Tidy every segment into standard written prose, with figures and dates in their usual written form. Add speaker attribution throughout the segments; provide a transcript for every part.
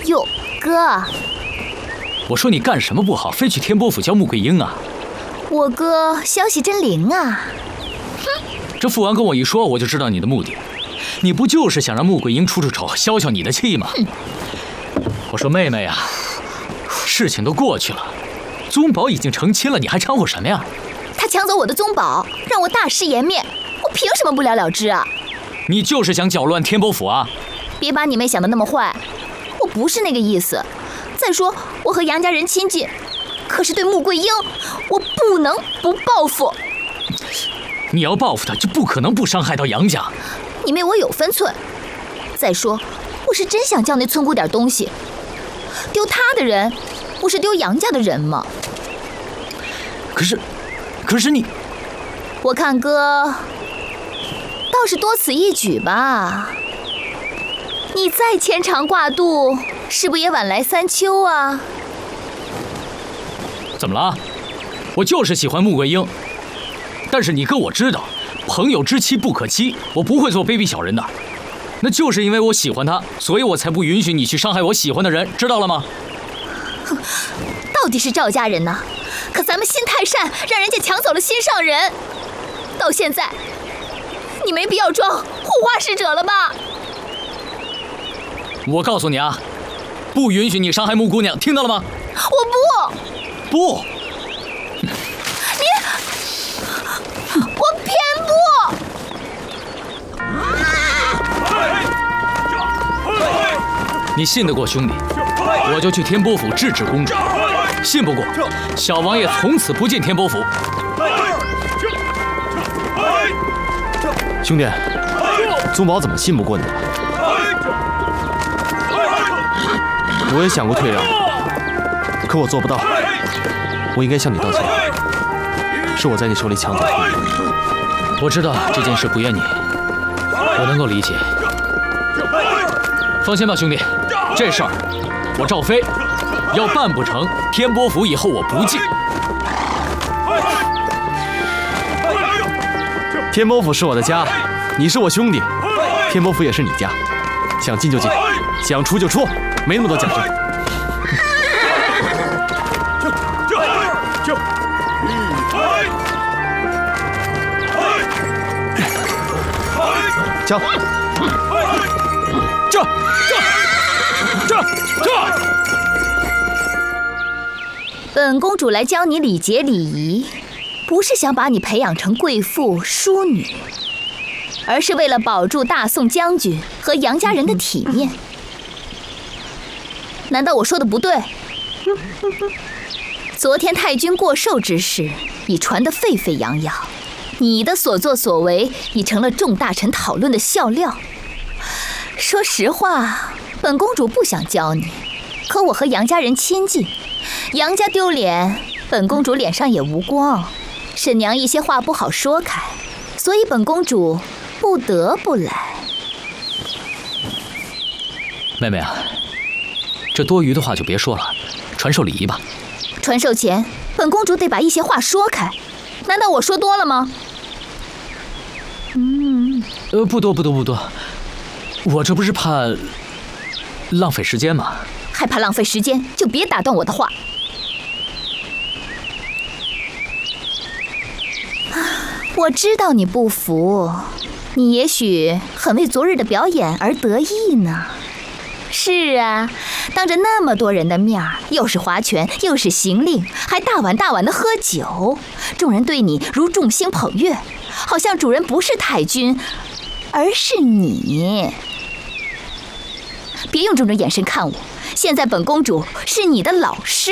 Speaker 1: 哟，哥，
Speaker 2: 我说你干什么不好，非去天波府教穆桂英啊？
Speaker 1: 我哥消息真灵啊！
Speaker 2: 哼，这父王跟我一说，我就知道你的目的。你不就是想让穆桂英出丑，消消你的气吗？我说妹妹呀，事情都过去了，宗宝已经成亲了，你还掺和什么呀？
Speaker 1: 他抢走我的宗宝，让我大失颜面，我凭什么不了了之啊？
Speaker 2: 你就是想搅乱天波府啊？
Speaker 1: 别把你妹想得那么坏，我不是那个意思。再说我和杨家人亲近，可是对穆桂英，我不能不报复。
Speaker 2: 你要报复她，就不可能不伤害到杨家。
Speaker 1: 你妹我有分寸。再说，我是真想叫那村姑点东西，丢她的人，不是丢杨家的人吗？
Speaker 2: 可是你，
Speaker 1: 我看哥倒是多此一举吧。你再牵肠挂肚，是不是也晚来三秋啊？
Speaker 2: 怎么了？我就是喜欢穆桂英，但是你哥我知道，朋友之妻不可欺，我不会做卑鄙小人的。那就是因为我喜欢她，所以我才不允许你去伤害我喜欢的人，知道了吗？
Speaker 1: 到底是赵家人呢，可咱们心太善，让人家抢走了心上人。到现在，你没必要装护花使者了吧？
Speaker 2: 我告诉你啊，不允许你伤害穆姑娘，听到了吗？
Speaker 1: 我不。我偏不。
Speaker 2: 你信得过兄弟，我就去天波府制止公主；信不过，小王爷从此不进天波府。
Speaker 3: 兄弟，宗宝怎么信不过你了？我也想过退让，可我做不到。我应该向你道歉，是我在你手里抢走了。
Speaker 2: 我知道这件事不怨你，我能够理解。放心吧，兄弟，这事儿我赵飞要办不成，天波府以后我不进。
Speaker 3: 天波府是我的家，你是我兄弟，天波府也是你家，想进就进，想出就出，没那么多讲究。枪！这！
Speaker 1: 本公主来教你礼节礼仪，不是想把你培养成贵妇淑女，而是为了保住大宋将军和杨家人的体面。难道我说的不对？昨天太君过寿之事已传得沸沸扬扬，你的所作所为已成了众大臣讨论的笑料。说实话，本公主不想教你，可我和杨家人亲近，杨家丢脸，本公主脸上也无光。沈娘一些话不好说开，所以本公主不得不来。
Speaker 2: 妹妹啊，这多余的话就别说了，传授礼仪吧。
Speaker 1: 传授前，本公主得把一些话说开，难道我说多了吗？
Speaker 2: 不多，我这不是怕浪费时间吗？
Speaker 1: 害怕浪费时间，就别打断我的话。我知道你不服，你也许很为昨日的表演而得意呢。是啊，当着那么多人的面，又是划拳，又是行令，还大碗大碗的喝酒，众人对你如众星捧月，好像主人不是太君，而是你。别用这种眼神看我，现在本公主是你的老师。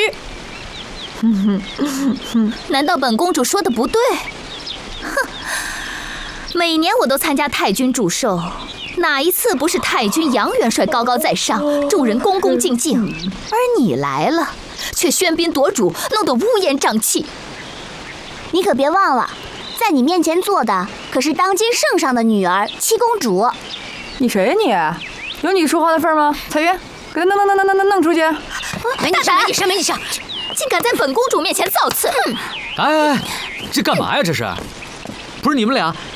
Speaker 1: 难道本公主说的不对？哼，每年我都参加太君祝寿，哪一次不是太君杨元帅高高在上，众人恭恭敬敬，而你来了，却喧宾夺主，弄得乌烟瘴气。
Speaker 4: 你可别忘了，在你面前坐的可是当今圣上的女儿七公主。
Speaker 5: 你谁呀你？有你说话的份吗？彩云，给他弄出去！
Speaker 1: 没你事，竟敢在本公主面前造次！
Speaker 2: 哎，这干嘛呀？这是，不是你们俩